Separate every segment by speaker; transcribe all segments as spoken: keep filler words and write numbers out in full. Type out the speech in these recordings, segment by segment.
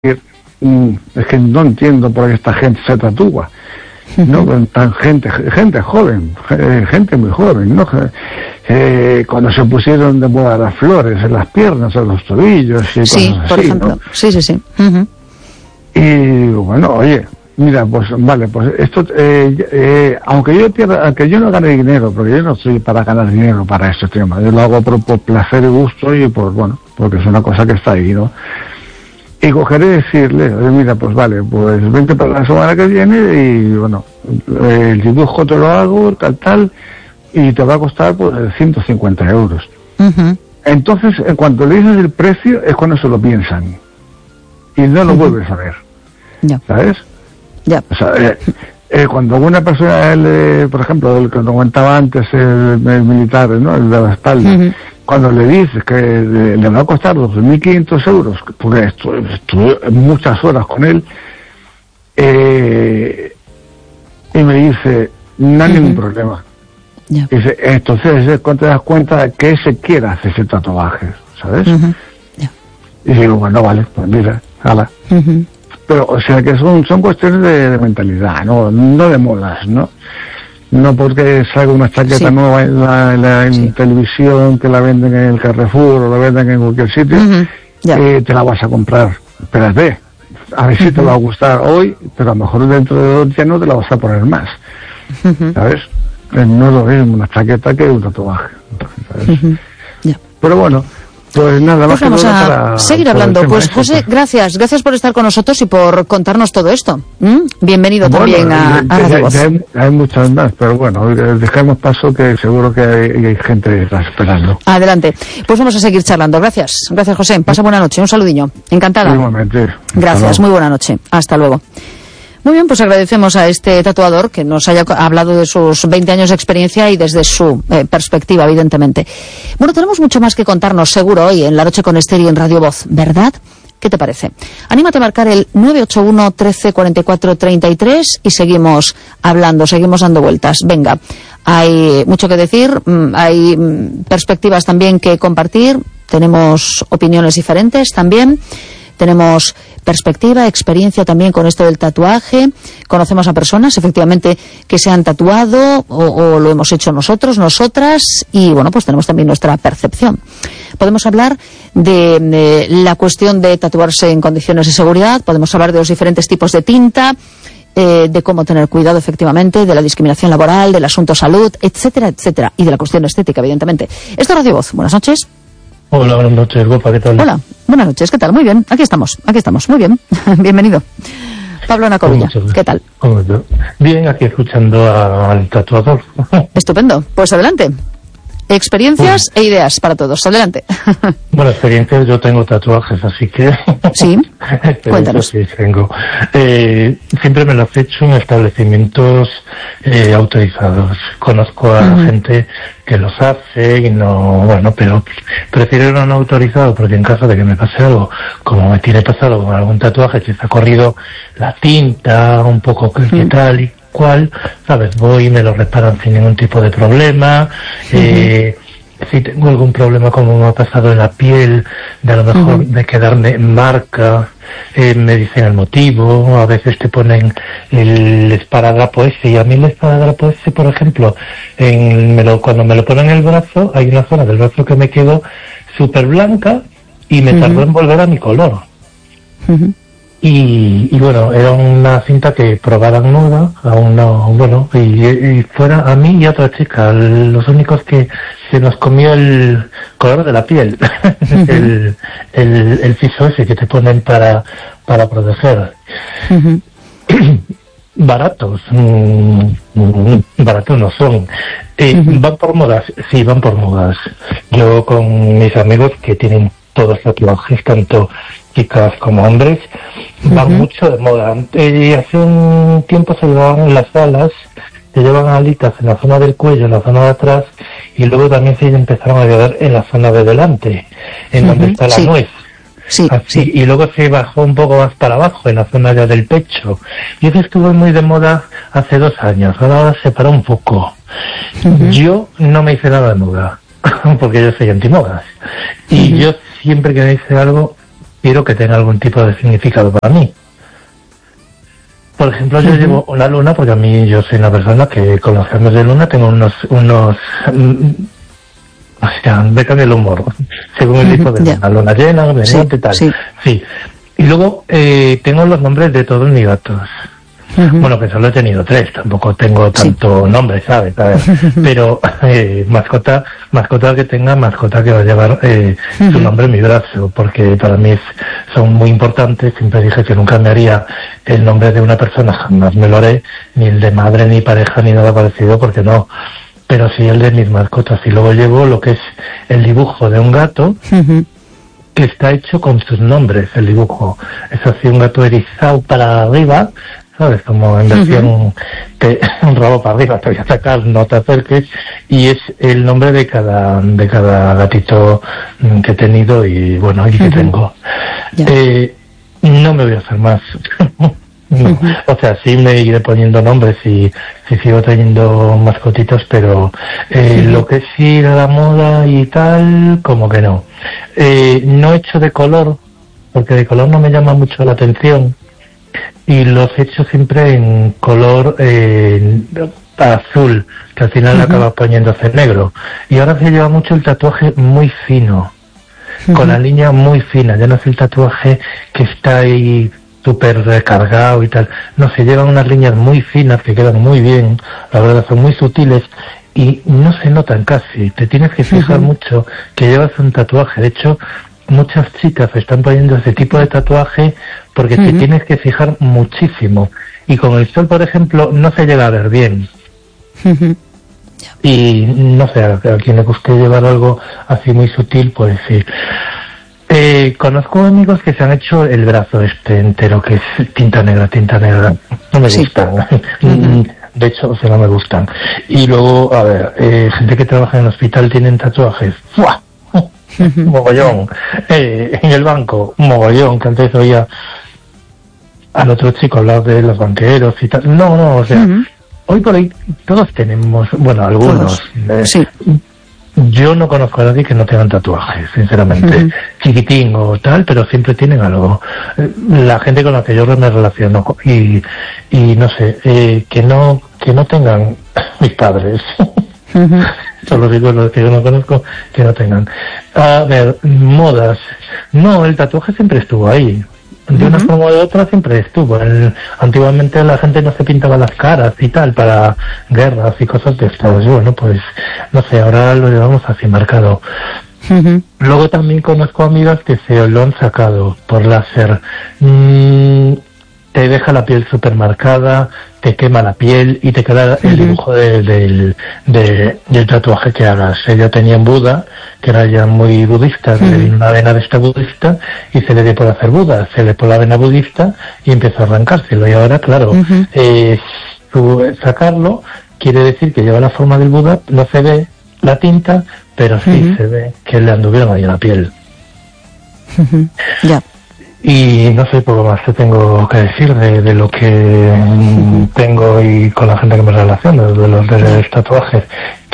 Speaker 1: es que no entiendo por qué esta gente se tatúa, ¿no? Tan gente, gente joven, gente muy joven, ¿no? Eh, cuando se pusieron de moda las flores en las piernas, en los tobillos y
Speaker 2: sí,
Speaker 1: cosas
Speaker 2: por
Speaker 1: así,
Speaker 2: ejemplo,
Speaker 1: ¿no?
Speaker 2: sí, sí, sí. Uh-huh.
Speaker 1: Y bueno, oye, mira, pues vale, pues esto, eh, eh, aunque yo pierda, aunque yo no gane dinero, porque yo no estoy para ganar dinero para este tema, yo lo hago por, por placer y gusto y por, bueno, porque es una cosa que está ahí, ¿no? Y cogeré y decirle, oye, mira, pues vale, pues vente para la semana que viene y, bueno, el dibujo te lo hago, tal, tal, y te va a costar, pues, ciento cincuenta euros.
Speaker 2: Uh-huh.
Speaker 1: Entonces, en cuanto le dices el precio, es cuando se lo piensan. Y no lo uh-huh. vuelves a ver.
Speaker 2: Ya.
Speaker 1: ¿Sabes?
Speaker 2: Ya.
Speaker 1: O sea, eh, eh, cuando una persona, el, por ejemplo, el que nos comentaba antes, el, el militar, ¿no? El de la espalda, uh-huh. cuando le dices que le, le va a costar dos mil quinientos euros, porque estuve, estuve muchas horas con él, eh, y me dice, no hay uh-huh. ningún problema.
Speaker 2: Yeah.
Speaker 1: Dice, entonces es cuando te das cuenta de que se quiere hacer ese tatuaje, ¿sabes?
Speaker 2: Uh-huh. Yeah.
Speaker 1: Y digo, bueno, vale, pues mira, hala.
Speaker 2: Uh-huh.
Speaker 1: Pero, o sea, que son son cuestiones de, de mentalidad, no no de modas, ¿no? No porque salga una chaqueta sí. nueva en, la, en, la, en sí. televisión, que la venden en el Carrefour o la venden en cualquier sitio, uh-huh. yeah. eh, te la vas a comprar. Espérate, a ver uh-huh. si te va a gustar hoy, pero a lo mejor dentro de dos días no te la vas a poner más, uh-huh. ¿sabes? No es lo mismo una chaqueta que un tatuaje, ¿sabes? Uh-huh. Yeah. Pero bueno, pues nada,
Speaker 2: pues
Speaker 1: más
Speaker 2: vamos
Speaker 1: que
Speaker 2: a
Speaker 1: para,
Speaker 2: seguir hablando. Pues
Speaker 1: este,
Speaker 2: José, gracias, gracias por estar con nosotros y por contarnos todo esto. ¿Mm? Bienvenido bueno, también a, a Radio
Speaker 1: ya,
Speaker 2: Voz.
Speaker 1: Ya hay, hay muchas más, pero bueno, dejemos paso que seguro que hay, hay gente esperando.
Speaker 2: Adelante. Pues vamos a seguir charlando. Gracias, gracias José. Pasa buena noche, un saludiño. Encantada.
Speaker 1: Igualmente.
Speaker 2: Gracias, muy buena noche. Hasta luego. Muy bien, pues agradecemos a este tatuador que nos haya hablado de sus veinte años de experiencia y desde su eh, perspectiva, evidentemente. Bueno, tenemos mucho más que contarnos, seguro, hoy en La Noche con Ester y en Radio Voz, ¿verdad? ¿Qué te parece? Anímate a marcar el nueve ocho uno, trece, cuarenta y cuatro, treinta y tres y seguimos hablando, seguimos dando vueltas. Venga, hay mucho que decir, hay perspectivas también que compartir, tenemos opiniones diferentes también. Tenemos perspectiva, experiencia también con esto del tatuaje. Conocemos a personas, efectivamente, que se han tatuado o, o lo hemos hecho nosotros, nosotras. Y, bueno, pues tenemos también nuestra percepción. Podemos hablar de, de la cuestión de tatuarse en condiciones de seguridad. Podemos hablar de los diferentes tipos de tinta, eh, de cómo tener cuidado, efectivamente, de la discriminación laboral, del asunto salud, etcétera, etcétera. Y de la cuestión estética, evidentemente. Esto es Radio Voz. Buenas noches.
Speaker 3: Hola, buenas noches, guapa, ¿qué tal?
Speaker 2: Hola, buenas noches, ¿qué tal? Muy bien, aquí estamos, aquí estamos, muy bien. Bienvenido. Pablo Ana Covilla, ¿qué tal?
Speaker 3: Bien, aquí escuchando a, al tatuador.
Speaker 2: Estupendo, pues adelante. Experiencias pues, e ideas para todos, adelante.
Speaker 3: Bueno, experiencias, yo tengo tatuajes, así que...
Speaker 2: Sí, cuéntanos.
Speaker 3: Sí, tengo. Eh, siempre me los he hecho en establecimientos eh, autorizados. Conozco a uh-huh. gente que los hace y no... Bueno, pero prefiero no autorizado porque en caso de que me pase algo, como me tiene pasado con algún tatuaje, si se ha corrido la tinta, un poco que uh-huh. tal y cual, ¿sabes? Voy y me lo reparan sin ningún tipo de problema. Uh-huh. Eh, si tengo algún problema como me ha pasado en la piel, de a lo mejor uh-huh. de quedarme en marca, eh, me dicen el motivo, a veces te ponen el esparadrapo ese, y a mí el esparadrapo ese, por ejemplo, en, me lo, cuando me lo ponen en el brazo, hay una zona del brazo que me quedó súper blanca y me uh-huh. tardó en volver a mi color. Uh-huh. Y, y bueno, era una cinta que probaran nueva, aún no, bueno, y, y fuera a mí y a otra chica, los únicos que se nos comió el color de la piel, uh-huh. el, el, el piso ese que te ponen para, para proteger. Uh-huh. Baratos, mmm, baratos no son. Eh, uh-huh. ¿Van por modas? Sí, van por modas. Yo con mis amigos que tienen todos los tatuajes, tanto chicas como hombres, van uh-huh. mucho de moda. Eh, hace un tiempo se llevaban en las alas, se llevan alitas en la zona del cuello, en la zona de atrás, y luego también se empezaron a llevar en la zona de delante, en uh-huh. donde está la sí. nuez.
Speaker 2: Sí,
Speaker 3: Así,
Speaker 2: sí.
Speaker 3: Y luego se bajó un poco más para abajo, en la zona ya del pecho. Y eso estuvo muy de moda hace dos años, ahora se paró un poco. Uh-huh. Yo no me hice nada de moda, porque yo soy antimodas. Y uh-huh. yo siempre que me hice algo, quiero que tenga algún tipo de significado para mí. Por ejemplo, yo uh-huh. llevo una luna porque a mí yo soy una persona que con los cambios de luna tengo unos, unos o sea, me cambia el humor, según el tipo de luna, yeah. luna llena, luna sí, y tal. Sí. sí. Y luego eh, tengo los nombres de todos mis gatos. Uh-huh. Bueno, que solo he tenido tres, tampoco tengo tanto sí. nombre, ¿sabes? ¿sabes? Pero eh, mascota, mascota que tenga, mascota que va a llevar eh, uh-huh. su nombre en mi brazo, porque para mí es, son muy importantes. Siempre dije que nunca me haría el nombre de una persona, jamás me lo haré, ni el de madre, ni pareja, ni nada parecido, porque no. Pero sí el de mis mascotas. Y luego llevo lo que es el dibujo de un gato, uh-huh. que está hecho con sus nombres, el dibujo. Es así, un gato erizado para arriba, ¿sabes? Como en versión uh-huh. te, un rabo para arriba, te voy a sacar, no te acerques, y es el nombre de cada de cada gatito que he tenido y bueno, y que uh-huh. tengo. Yeah. Eh, no me voy a hacer más. No. Uh-huh. O sea, sí me iré poniendo nombres y sí sigo teniendo mascotitos, pero eh, uh-huh. lo que sí de la moda y tal, como que no. Eh, no he hecho de color, porque de color no me llama mucho la atención. Y los he hecho siempre en color eh, azul, que al final uh-huh. acaba poniéndose negro. Y ahora se lleva mucho el tatuaje muy fino, uh-huh. con la línea muy fina. Ya no es el tatuaje que está ahí súper recargado y tal. No, se llevan unas líneas muy finas que quedan muy bien, la verdad son muy sutiles y no se notan casi. Te tienes que fijar uh-huh. mucho que llevas un tatuaje. De hecho, muchas chicas están poniendo ese tipo de tatuaje porque uh-huh. te tienes que fijar muchísimo. Y con el sol, por ejemplo, no se llega a ver bien. Uh-huh. Y no sé, a, a quien le guste llevar algo así muy sutil, pues sí. Eh, conozco amigos que se han hecho el brazo este entero, que es tinta negra, tinta negra. No me sí. gustan. Uh-huh. De hecho, o sea, no me gustan. Y luego, a ver, eh, gente que trabaja en el hospital tienen tatuajes. ¡Fua! Mogollón. Eh, en el banco, mogollón, que antes oía al otro chico hablar de los banqueros y tal. No, no, o sea, uh-huh. hoy por hoy todos tenemos, bueno, algunos. Eh, sí. Yo no conozco a nadie que no tengan tatuajes, sinceramente. Uh-huh. Chiquitín o tal, pero siempre tienen algo. La gente con la que yo me relaciono y, y no sé, eh, que no, que no tengan mis padres. Uh-huh. Son los hijos los que yo no conozco que no tengan. A ver, modas. No, el tatuaje siempre estuvo ahí. De una uh-huh. forma o de otra siempre estuvo. El, antiguamente la gente no se pintaba las caras y tal para guerras y cosas de estas. Bueno, pues no sé, ahora lo llevamos así marcado. Uh-huh. Luego también conozco amigas que se lo han sacado por láser. Mm, te deja la piel súper marcada, te quema la piel y te queda el dibujo de, de, de, del tatuaje que hagas. Ella tenía en Buda, que era ya muy budista, uh-huh. de una vena de esta budista, y se le dio por hacer Buda, se le por la vena budista y empezó a arrancárselo. Y ahora, claro, uh-huh. eh, su, sacarlo quiere decir que lleva la forma del Buda, no se ve la tinta, pero sí uh-huh. se ve que le anduvieron ahí en la piel. Uh-huh. Ya. Yeah. Y no sé, poco más te tengo que decir de, de lo que uh-huh. tengo y con la gente que me relaciono, de los, de los tatuajes.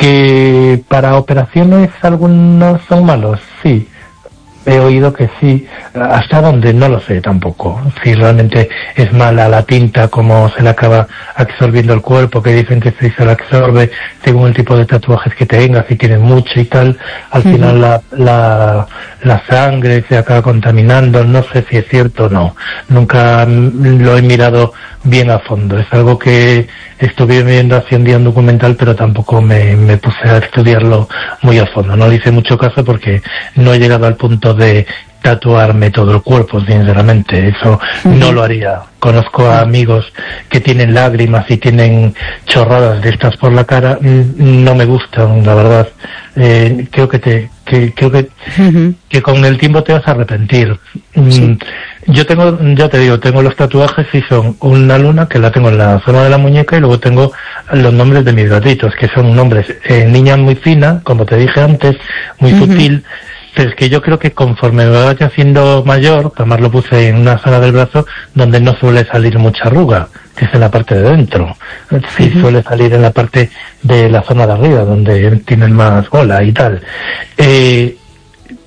Speaker 3: Que para operaciones algunos son malos, sí. He oído que sí, hasta donde no lo sé tampoco. Si realmente es mala la tinta, como se le acaba absorbiendo el cuerpo, que dicen que se la absorbe según el tipo de tatuajes que tengas, si tienes mucho y tal, al uh-huh. final la, la, la sangre se acaba contaminando. No sé si es cierto o no. Nunca lo he mirado bien a fondo. Es algo que estuve viendo hace un día un documental, pero tampoco me, me puse a estudiarlo muy a fondo. No le hice mucho caso porque no he llegado al punto de tatuarme todo el cuerpo, sinceramente. Eso uh-huh. no lo haría. Conozco a amigos que tienen lágrimas y tienen chorradas de estas por la cara. No me gustan, la verdad. Eh, creo que te que creo que uh-huh. que con el tiempo te vas a arrepentir. Sí. Yo tengo, ya te digo, tengo los tatuajes y son una luna que la tengo en la zona de la muñeca y luego tengo los nombres de mis gatitos, que son nombres, eh, niña muy fina, como te dije antes, muy uh-huh. sutil, pero es que yo creo que conforme me vaya haciendo mayor, además lo puse en una zona del brazo donde no suele salir mucha arruga, que es en la parte de dentro. Sí, uh-huh. suele salir en la parte de la zona de arriba, donde tienen más gola y tal. Eh,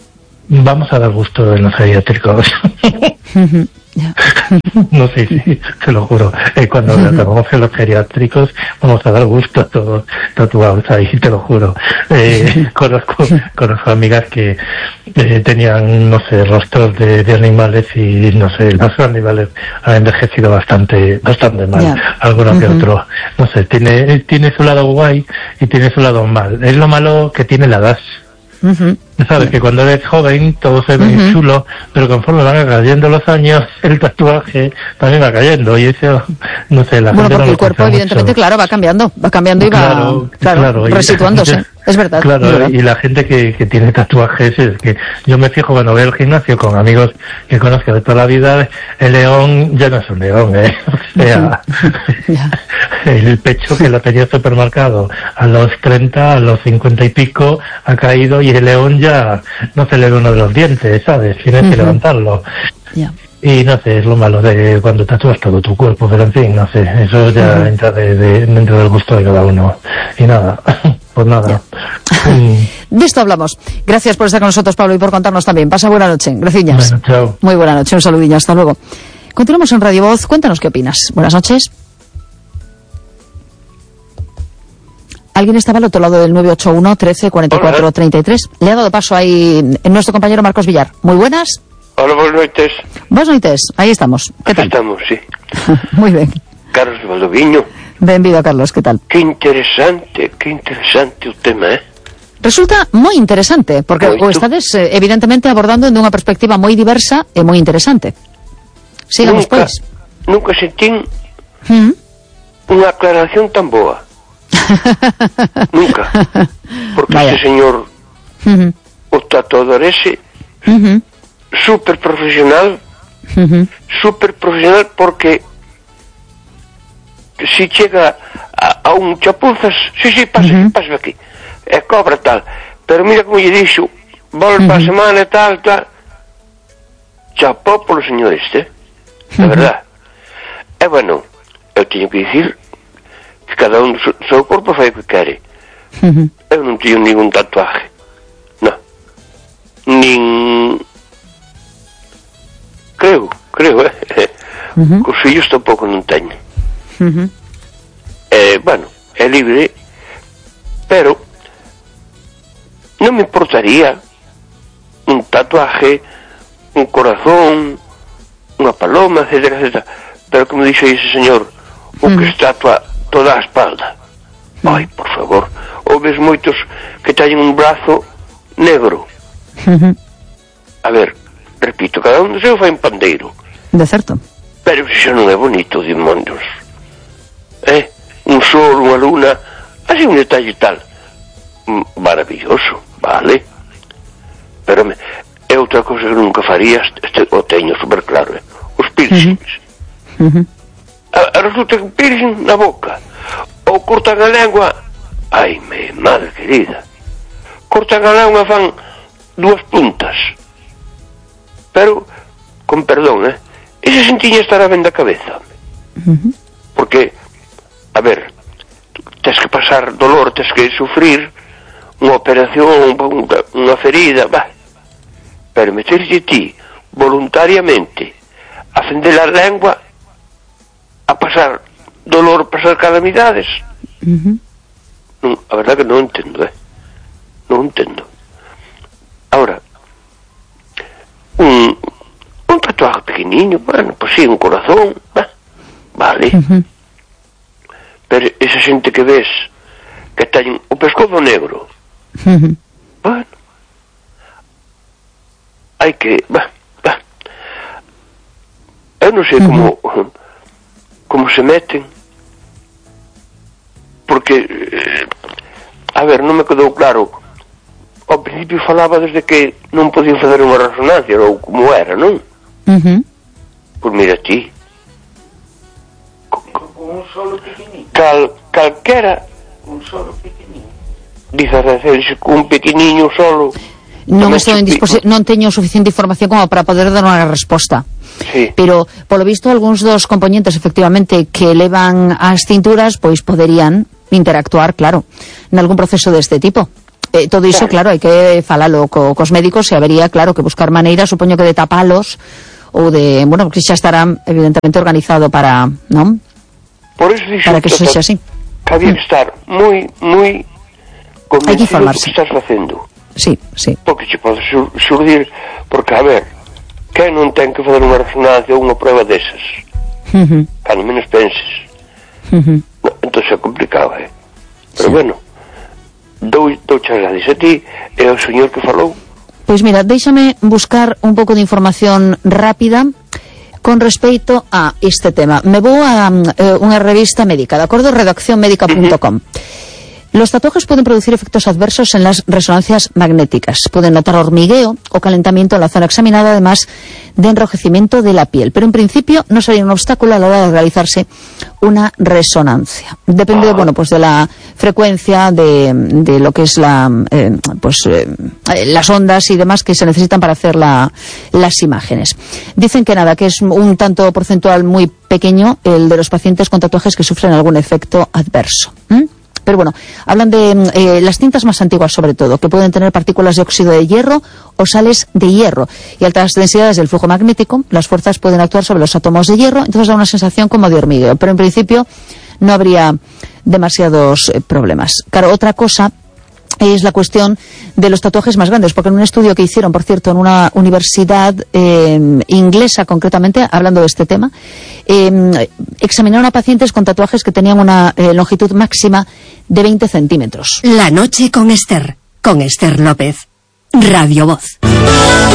Speaker 3: vamos a dar gusto en los geriátricos.
Speaker 2: Yeah.
Speaker 3: No sé, sí, sí, te lo juro. Eh, cuando acabamos en los geriátricos vamos a dar gusto a todos tatuados ahí, te lo juro. Eh, conozco, conozco amigas que eh, tenían, no sé, rostros de, de animales y, no sé, los animales han envejecido bastante bastante mal. Yeah. Alguno que uh-huh. otro. No sé, tiene, tiene su lado guay y tiene su lado mal. Es lo malo que tiene la edad. Uh-huh. Sabes que cuando eres joven todo se ve uh-huh. chulo, pero conforme van cayendo los años el tatuaje también va cayendo y eso, no sé, la
Speaker 2: bueno,
Speaker 3: gente
Speaker 2: porque
Speaker 3: no
Speaker 2: el cuerpo evidentemente, mucho. claro, va cambiando, va cambiando y
Speaker 3: claro,
Speaker 2: va claro,
Speaker 3: claro,
Speaker 2: resituándose,
Speaker 3: y,
Speaker 2: es verdad.
Speaker 3: Claro,
Speaker 2: es verdad.
Speaker 3: Y la gente que, que tiene tatuajes, es que yo me fijo cuando veo el gimnasio con amigos que conozco de toda la vida, el león ya no es un león, ¿eh? O sea, el pecho que lo tenía supermercado a los treinta, a los cincuenta y pico ha caído y el león ya no se le ve uno de los dientes, ¿sabes? Tienes uh-huh. que levantarlo.
Speaker 2: Yeah.
Speaker 3: Y no sé, es lo malo de cuando tatúas todo tu cuerpo, pero en fin, no sé, eso ya uh-huh. entra de, de, dentro del gusto de cada uno. Y nada, pues nada.
Speaker 2: Yeah. Mm. De esto hablamos. Gracias por estar con nosotros, Pablo, y por contarnos también. Pasa buena noche. Gracias.
Speaker 3: Bueno, chao.
Speaker 2: Muy buena noche, un saludillo, hasta luego. Continuamos en Radio Voz, cuéntanos qué opinas. Buenas noches. Alguien estaba al otro lado del nueve ocho uno, trece, cuarenta y cuatro, treinta y tres. Le ha dado paso ahí nuestro compañero Marcos Villar. Muy buenas.
Speaker 4: Hola, buenas noches.
Speaker 2: Buenas noches, ahí estamos. ¿Qué tal?
Speaker 4: Estamos, sí.
Speaker 2: Muy bien.
Speaker 4: Carlos de Valdoviño.
Speaker 2: Bienvenido, Carlos, ¿qué tal?
Speaker 4: Qué interesante, qué interesante el tema, ¿eh?
Speaker 2: Resulta moi interesante, porque o estades eh, evidentemente abordando de unha perspectiva moi diversa e moi interesante. Sigamos,
Speaker 4: nunca,
Speaker 2: pois.
Speaker 4: Nunca sentín
Speaker 2: ¿Mm?
Speaker 4: unha aclaración tan boa. Nunca. Porque Vaya. Este señor, uh-huh. o tatuador ese, uh-huh. super profesional, uh-huh. super profesional porque si chega a, a un chapuzas, sí, sí, pasa uh-huh. aquí, pasa aquí, e cobra tal, pero mira como lle dixo, volve uh-huh. para a semana e tal, tal, chapó polo señor este, uh-huh. de verdad. E bueno, eu teño que dicir que cada un do seu, seu corpo fai o que quere. Uh-huh. Eu non teño ningún tatuaje, non, nin creo, creo, eh, uh-huh. cos fillos tampouco non teño. Uh-huh. Eh, bueno, é libre, pero non me importaría un tatuaje, un corazón, unha paloma, etcétera, etcétera. Pero como dixo ese señor, o que uh-huh. estatua toda a espalda. Uh-huh. Ai, por favor, ou ves moitos que teñen un brazo negro. Uh-huh. A ver, repito, cada un do seu fai un pandeiro.
Speaker 2: De certo.
Speaker 4: Pero iso non é bonito, demonios. Eh, un sol, unha luna, así un detalle tal. Maravilloso, vale. Pero me, é outra cosa que nunca faría, este, o teño super claro, eh? Os piercings. Uh-huh. Uh-huh. A, a resulta que un piercing na boca, ou cortan a lengua, ai, me, madre querida, cortan a lengua, fan dúas puntas. Pero, con perdón, eh? Ese sentiña estará ben da cabeza. Uh-huh. Porque, a ver, tes que pasar dolor, tes que sufrir unha operación, unha ferida, bah. Pero meterse ti voluntariamente a fender a lengua, a pasar dolor, pasar calamidades, uh-huh. non, a verdad que non entendo, eh? Non entendo. Ahora, un, un tatuaje pequeniño, bueno, pues sí, un corazón, bah, vale. Uh-huh. Pero esa xente que ves que ten o pescozo negro, uh-huh. bueno, hai que, bah, bah, eu non sei como uh-huh. como se meten, porque eh, a ver, non me quedou claro. Ao principio falaba desde que non podían fazer unha resonancia ou como era, non? Uh-huh. Pois mira ti,
Speaker 5: un solo pequeniño.
Speaker 4: Cal, calquera
Speaker 5: un solo pequeniño.
Speaker 4: Dice a dice un pequeniño solo.
Speaker 2: Non estou en disposi- non teño suficiente información como para poder dar unha resposta.
Speaker 4: Sí.
Speaker 2: Pero, polo visto, algúns dos componentes, efectivamente, que levan as cinturas, pois poderían interactuar, claro, en algún proceso deste tipo. Eh, todo iso, claro, hai que falalo co, cos médicos e habería, claro, que buscar maneiras, supoño que de tapalos ou de, bueno, que xa estarán evidentemente organizado para, non?
Speaker 4: Por eso dixo
Speaker 2: Para que eso sexa así.
Speaker 4: Que había que estar moi, moi
Speaker 2: Hai que
Speaker 4: convencido do
Speaker 2: informarse.
Speaker 4: que estás facendo.
Speaker 2: Sí, sí.
Speaker 4: Porque che pode sur surdir, porque, a ver, quen non ten que fazer unha resonancia ou unha prueba desas?
Speaker 2: Uh -huh.
Speaker 4: Cando menos penses.
Speaker 2: Uh -huh.
Speaker 4: No, entón é complicado, eh? Pero
Speaker 2: Sí.
Speaker 4: bueno, dou, dou chas gracias a ti e ao señor que falou.
Speaker 2: Pois mira, déixame buscar un pouco de información rápida con respecto a este tema. Me vou a eh, unha revista médica, de acordo? redacción médica punto com. Los tatuajes pueden producir efectos adversos en las resonancias magnéticas. Pueden notar hormigueo o calentamiento en la zona examinada, además de enrojecimiento de la piel. Pero en principio no sería un obstáculo a la hora de realizarse una resonancia. Depende, bueno, pues de la frecuencia de, de lo que es la, eh, pues eh, las ondas y demás que se necesitan para hacer la, las imágenes. Dicen que nada, que es un tanto porcentual muy pequeño el de los pacientes con tatuajes que sufren algún efecto adverso. ¿Mm? Pero bueno, hablan de eh, las cintas más antiguas sobre todo, que pueden tener partículas de óxido de hierro o sales de hierro y altas densidades del flujo magnético. Las fuerzas pueden actuar sobre los átomos de hierro, entonces da una sensación como de hormigueo, pero en principio no habría demasiados eh, problemas. Claro, otra cosa es la cuestión de los tatuajes más grandes, porque en un estudio que hicieron, por cierto, en una universidad eh, inglesa concretamente, hablando de este tema, eh, examinaron a pacientes con tatuajes que tenían una eh, longitud máxima de veinte centímetros.
Speaker 6: La noche con Esther, con Esther López, Radio Voz.